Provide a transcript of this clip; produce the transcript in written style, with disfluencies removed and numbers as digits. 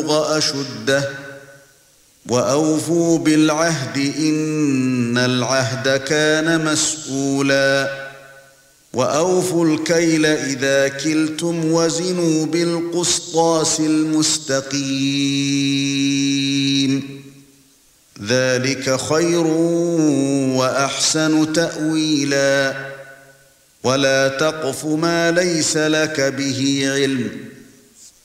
أشده وأوفوا بالعهد إن العهد كان مسؤولا وأوفوا الكيل إذا كلتم وزنوا بالقسطاس المستقيم ذلك خير وأحسن تأويلا ولا تقف ما ليس لك به علم